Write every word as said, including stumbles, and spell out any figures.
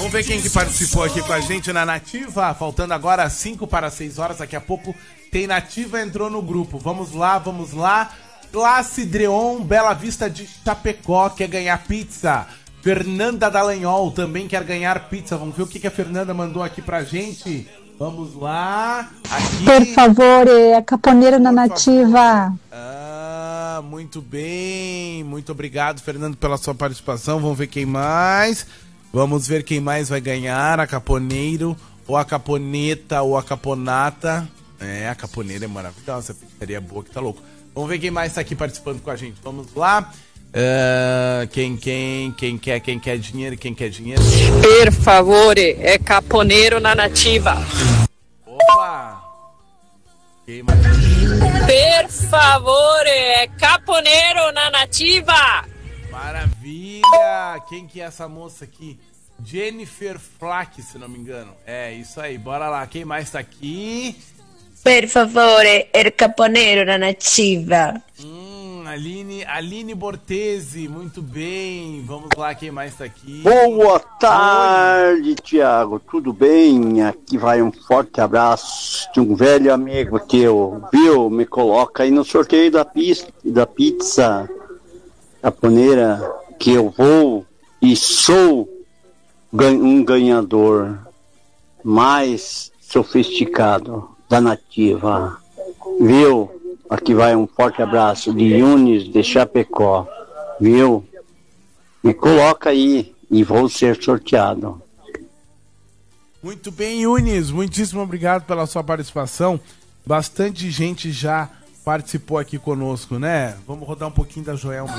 Vamos ver quem que participou aqui com a gente na Nativa. Faltando agora cinco para seis horas. Daqui a pouco tem Nativa, entrou no grupo. Vamos lá, vamos lá. Classe Dreon, Bela Vista de Chapecó, quer ganhar pizza. Fernanda Dallagnol também quer ganhar pizza. Vamos ver o que, que a Fernanda mandou aqui pra gente. Vamos lá. Aqui. Por favor, é caponeiro na Nativa. Ah, muito bem. Muito obrigado, Fernando, pela sua participação. Vamos ver quem mais. Vamos ver quem mais vai ganhar. A caponeiro, ou a caponeta, ou a caponata. É, a caponeira é maravilhosa. Essa pizzaria boa que tá louco. Vamos ver quem mais tá aqui participando com a gente. Vamos lá. Uh, quem, quem, quem quer, quem quer dinheiro, quem quer dinheiro. Per favore, é caponeiro na Nativa. Opa! Quem mais? Per favore, é caponeiro na Nativa. Maravilha! Quem que é essa moça aqui? Jennifer Flack, se não me engano. É, isso aí, bora lá. Quem mais tá aqui? Per favore, é caponeiro na Nativa. Hum, Aline, Aline Bortese, muito bem. Vamos lá, quem mais tá aqui? Boa tarde, Tiago. Tudo bem? Aqui vai um forte abraço de um velho amigo teu, viu? Me coloca aí no sorteio da, pizza, da pizza caponeira, que eu vou e sou um ganhador mais sofisticado da Nativa, viu? Aqui vai um forte abraço de Yunis de Chapecó, viu? Me coloca aí e vou ser sorteado. Muito bem, Yunis, muitíssimo obrigado pela sua participação. Bastante gente já participou aqui conosco, né? Vamos rodar um pouquinho da Joelma.